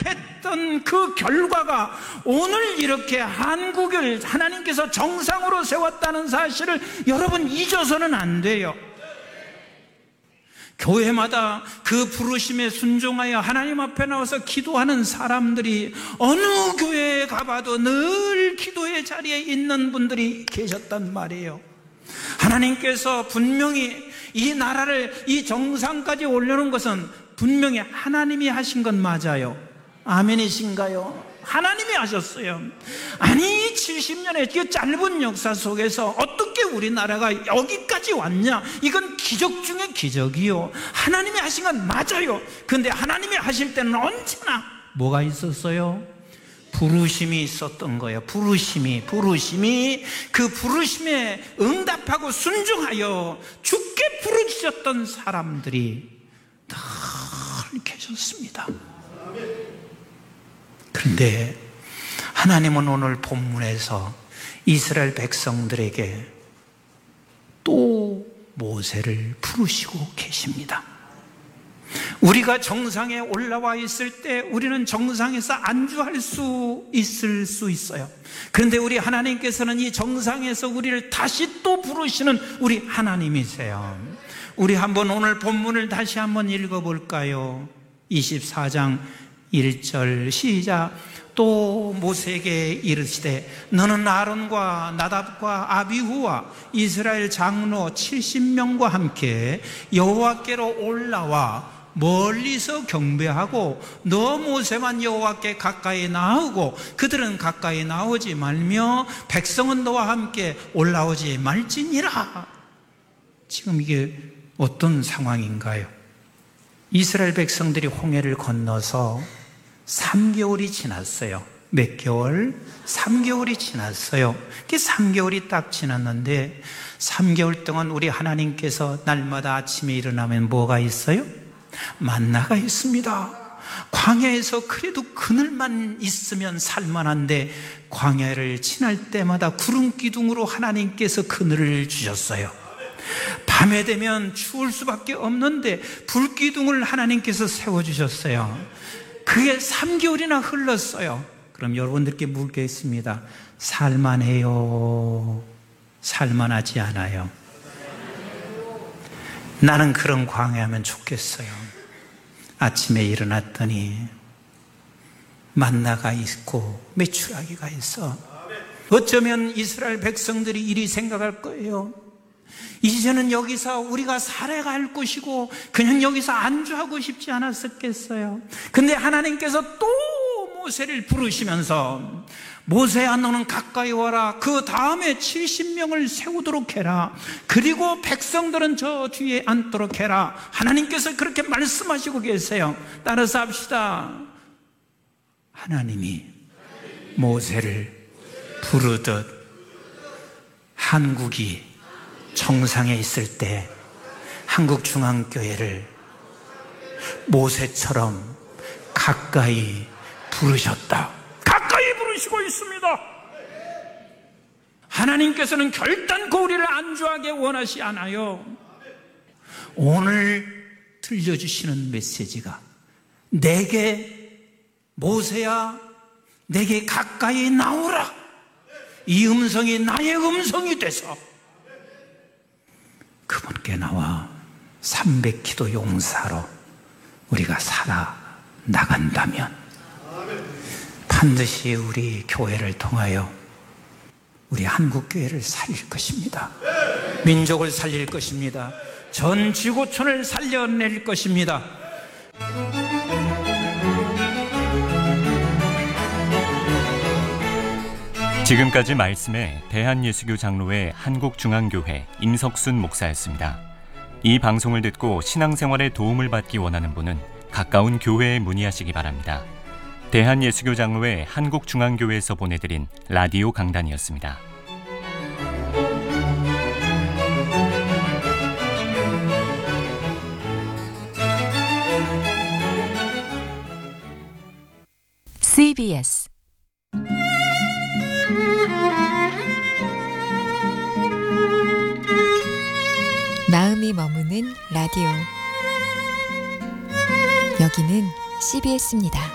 응답했던 그 결과가 오늘 이렇게 한국을 하나님께서 정상으로 세웠다는 사실을 여러분 잊어서는 안 돼요. 교회마다 그 부르심에 순종하여 하나님 앞에 나와서 기도하는 사람들이 어느 교회에 가봐도 늘 기도의 자리에 있는 분들이 계셨단 말이에요. 하나님께서 분명히 이 나라를 이 정상까지 올려놓은 것은 분명히 하나님이 하신 건 맞아요. 아멘이신가요? 하나님이 하셨어요. 아니 70년의 그 짧은 역사 속에서 어떻게 우리나라가 여기까지 왔냐? 이건 기적 중에 기적이요. 하나님이 하신 건 맞아요. 그런데 하나님이 하실 때는 언제나 뭐가 있었어요? 부르심이 있었던 거예요. 부르심이 그 부르심에 응답하고 순종하여 주께 부르짖었던 사람들이 늘 계셨습니다. 그런데 하나님은 오늘 본문에서 이스라엘 백성들에게 또 모세를 부르시고 계십니다. 우리가 정상에 올라와 있을 때 우리는 정상에서 안주할 수 있어요. 그런데 우리 하나님께서는 이 정상에서 우리를 다시 또 부르시는 우리 하나님이세요. 우리 한번 오늘 본문을 다시 한번 읽어볼까요? 24장 1절 시작. 또 모세에게 이르시되 너는 아론과 나답과 아비후와 이스라엘 장로 70명과 함께 여호와께로 올라와 멀리서 경배하고 너 모세만 여호와께 가까이 나오고 그들은 가까이 나오지 말며 백성은 너와 함께 올라오지 말지니라. 지금 이게 어떤 상황인가요? 이스라엘 백성들이 홍해를 건너서 3개월이 지났어요. 몇 개월? 3개월이 지났어요. 이게 3개월이 딱 지났는데 3개월 동안 우리 하나님께서 날마다 아침에 일어나면 뭐가 있어요? 만나가 있습니다. 광야에서 그래도 그늘만 있으면 살만한데 광야를 지날 때마다 구름 기둥으로 하나님께서 그늘을 주셨어요. 밤에 되면 추울 수밖에 없는데 불기둥을 하나님께서 세워주셨어요. 그게 3개월이나 흘렀어요. 그럼 여러분들께 묻겠습니다. 살만해요? 살만하지 않아요? 나는 그런 광야하면 좋겠어요. 아침에 일어났더니 만나가 있고 메추라기가 있어. 어쩌면 이스라엘 백성들이 이리 생각할 거예요. 이제는 여기서 우리가 살아갈 곳이고 그냥 여기서 안주하고 싶지 않았었겠어요. 근데 하나님께서 또 모세를 부르시면서 모세야 너는 가까이 와라. 그 다음에 70명을 세우도록 해라. 그리고 백성들은 저 뒤에 앉도록 해라. 하나님께서 그렇게 말씀하시고 계세요. 따라서 합시다. 하나님이 모세를 부르듯 한국이 정상에 있을 때 한국중앙교회를 모세처럼 가까이 부르셨다. 가까이 부르시고 있습니다. 하나님께서는 결단코 우리를 안주하게 원하시 않아요. 오늘 들려주시는 메시지가 내게 모세야 내게 가까이 나오라. 이 음성이 나의 음성이 돼서 그분께 나와 300기도 용사로 우리가 살아나간다면 반드시 우리 교회를 통하여 우리 한국교회를 살릴 것입니다. 민족을 살릴 것입니다. 전 지구촌을 살려낼 것입니다. 지금까지 말씀에 대한예수교 장로회 한국중앙교회 임석순 목사였습니다. 이 방송을 듣고 신앙생활에 도움을 받기 원하는 분은 가까운 교회에 문의하시기 바랍니다. 대한예수교 장로회 한국중앙교회에서 보내드린 라디오 강단이었습니다. CBS 마음이 머무는 라디오. 여기는 CBS입니다.